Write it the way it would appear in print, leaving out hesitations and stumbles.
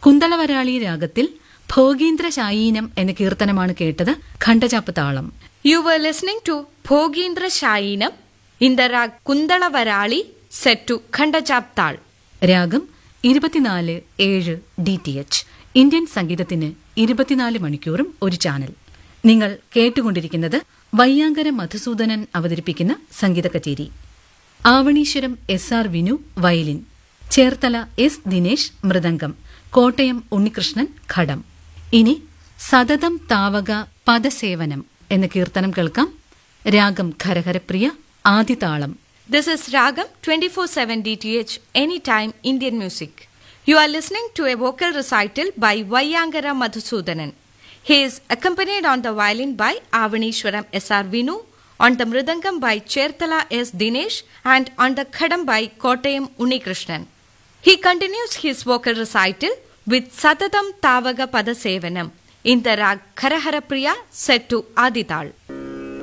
കുന്തളവരാളി രാഗത്തിൽ ഭോഗീന്ദ്ര ശായീനം എന്ന കീർത്തനമാണ് കേട്ടത്. ഖണ്ഡചാപ്പ് താളം. You were listening to Bhogindra Shayinam in the rag Kundala Varali set to Khandachap Tal. രാഗം 24/7 DTH. ഇന്ത്യൻ സംഗീതത്തിന് 24 മണിക്കൂറും ഒരു ചാനൽ. നിങ്ങൾ കേട്ടുകൊണ്ടിരിക്കുന്നത് വയ്യാങ്കര മധുസൂദനൻ അവതരിപ്പിക്കുന്ന സംഗീത കച്ചേരി. Avaneeswaram SR Vinu violin, Cherthala S Dinesh mridangam, Kottayam Unnikrishnan ഘടം. ഇനി സതതം താവക പദസേവനം എന്ന കീർത്തനം കേൾക്കാം. രാഗം Kharaharapriya, ആദിതാളം. This is Ragam 24/7 DTH Anytime Indian Music. You are listening to a vocal recital by Vayangara Madhusudanan. He is accompanied on the violin by Avanishwaram SR Vinu, on the mridangam by Cherthala S Dinesh, and on the khadam by Kottayam Unnikrishnan. He continues his vocal recital with Satatam Tavaga Padasevanam in the rag Kharaharapriya set to Adital.